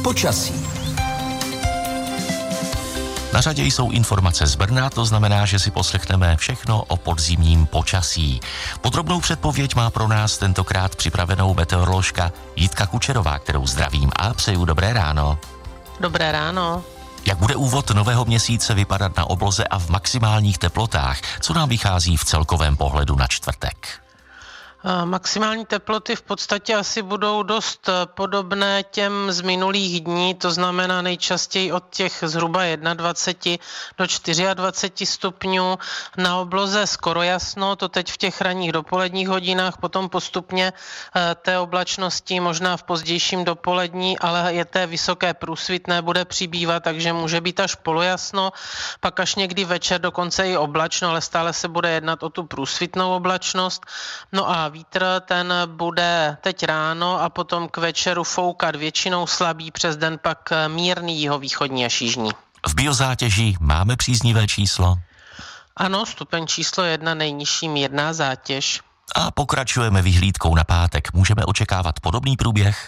Počasí. Na řadě jsou informace z Brna, to znamená, že si poslechneme všechno o podzimním počasí. Podrobnou předpověď má pro nás tentokrát připravenou meteoroložka Jitka Kučerová, kterou zdravím a přeju dobré ráno. Dobré ráno. Jak bude úvod nového měsíce vypadat na obloze a v maximálních teplotách? Co nám vychází v celkovém pohledu na čtvrtek? Maximální teploty v podstatě asi budou dost podobné těm z minulých dní, to znamená nejčastěji od těch zhruba 21 do 24 stupňů. Na obloze skoro jasno, to teď v těch ranních dopoledních hodinách, potom postupně té oblačnosti možná v pozdějším dopolední, ale je té vysoké průsvitné bude přibývat, takže může být až polojasno, pak až někdy večer dokonce i oblačno, ale stále se bude jednat o tu průsvitnou oblačnost. No a vítr ten bude teď ráno a potom k večeru foukat většinou slabý, přes den pak mírný jihovýchodní až jižní. V biozátěži máme příznivé číslo? Ano, stupeň číslo 1, nejnižší mírná zátěž. A pokračujeme vyhlídkou na pátek. Můžeme očekávat podobný průběh?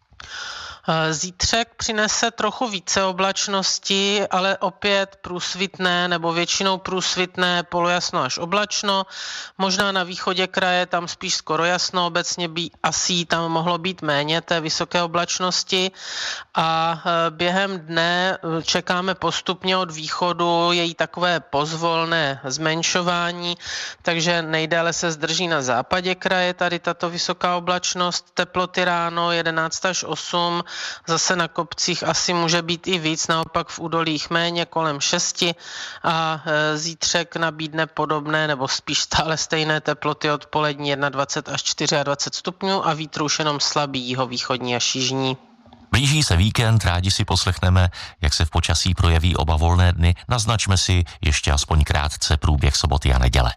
Zítřek přinese trochu více oblačnosti, ale opět průsvitné nebo většinou průsvitné, polojasno až oblačno. Možná na východě kraje tam spíš skoro jasno, obecně by asi tam mohlo být méně té vysoké oblačnosti a během dne čekáme postupně od východu její takové pozvolné zmenšování, takže nejdéle se zdrží na západě kraje tady tato vysoká oblačnost, teploty ráno 11 až 8, zase na kopcích asi může být i víc, naopak v údolích méně, kolem 6 a zítřek nabídne podobné nebo spíš stále stejné teploty odpolední 21 až 24 stupňů a vítr už jenom slabý jihovýchodní až jižní. Blíží se víkend, rádi si poslechneme, jak se v počasí projeví oba volné dny. Naznačme si ještě aspoň krátce průběh soboty a neděle.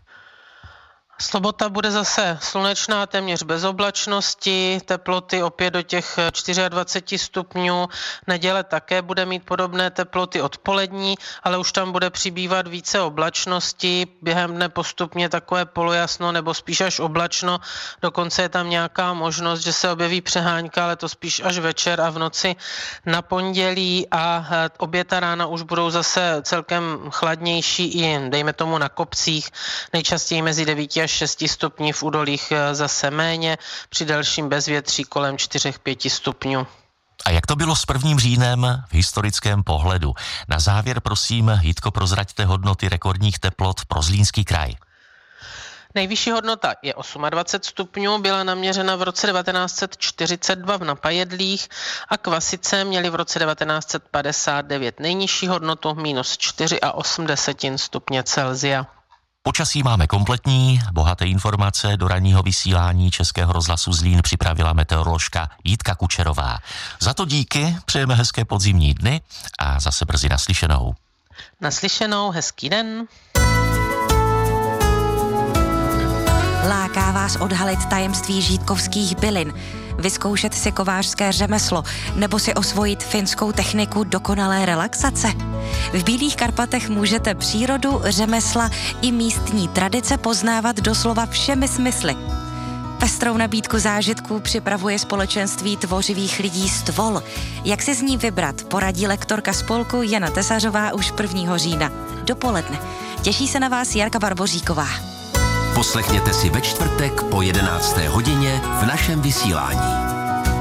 Sobota bude zase slunečná, téměř bez oblačnosti, teploty opět do těch 24 stupňů. Neděle také bude mít podobné teploty odpolední, ale už tam bude přibývat více oblačnosti. Během dne postupně takové polojasno nebo spíš až oblačno. Dokonce je tam nějaká možnost, že se objeví přehánka, ale to spíš až večer a v noci na pondělí a obě ta rána už budou zase celkem chladnější i dejme tomu na kopcích, nejčastěji mezi 9 až 6 stupní, v údolích zase méně, při delším bezvětří kolem 4-5 stupňů. A jak to bylo s 1. říjnem v historickém pohledu? Na závěr prosím, Jitko, prozraďte hodnoty rekordních teplot pro Zlínský kraj. Nejvyšší hodnota je 28 stupňů, byla naměřena v roce 1942 v Napajedlích a Kvasice měli v roce 1959 nejnižší hodnotu -4,8 stupně Celsia. Počasí máme kompletní, bohaté informace do ranního vysílání Českého rozhlasu Zlín připravila meteoroložka Jitka Kučerová. Za to díky, přejeme hezké podzimní dny a zase brzy naslyšenou. Naslyšenou, hezký den. Láká vás odhalit tajemství žítkovských bylin, vyzkoušet si kovářské řemeslo nebo si osvojit finskou techniku dokonalé relaxace? V Bílých Karpatech můžete přírodu, řemesla i místní tradice poznávat doslova všemi smysly. Pestrou nabídku zážitků připravuje společenství tvořivých lidí Stvol. Jak si z ní vybrat, poradí lektorka spolku Jana Tesařová už 1. října dopoledne. Těší se na vás Jarka Barboříková. Poslechněte si ve čtvrtek po 11. hodině v našem vysílání.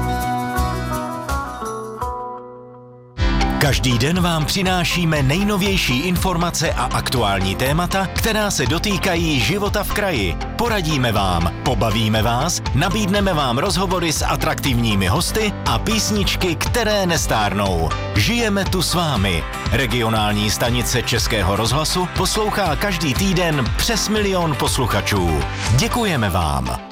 Každý den vám přinášíme nejnovější informace a aktuální témata, která se dotýkají života v kraji. Poradíme vám, pobavíme vás, nabídneme vám rozhovory s atraktivními hosty a písničky, které nestárnou. Žijeme tu s vámi. Regionální stanice Českého rozhlasu poslouchá každý týden přes 1 000 000 posluchačů. Děkujeme vám.